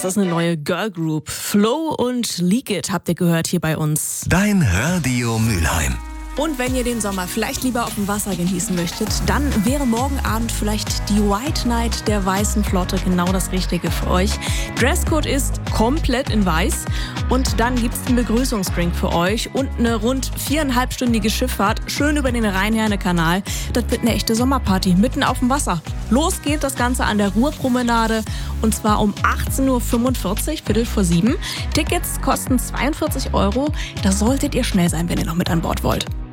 ist eine neue Girl Group. Flo und Leak It habt ihr gehört hier bei uns. Dein Radio Mülheim. Und wenn ihr den Sommer vielleicht lieber auf dem Wasser genießen möchtet, dann wäre morgen Abend vielleicht die White Night der Weißen Flotte genau das Richtige für euch. Dresscode ist komplett in weiß und dann gibt's einen Begrüßungsdrink für euch und eine rund 4,5-stündige Schifffahrt schön über den Rhein-Herne-Kanal. Das wird eine echte Sommerparty mitten auf dem Wasser. Los geht das Ganze an der Ruhrpromenade und zwar um 18.45 Uhr, 6:45. Tickets kosten 42 €. Da solltet ihr schnell sein, wenn ihr noch mit an Bord wollt.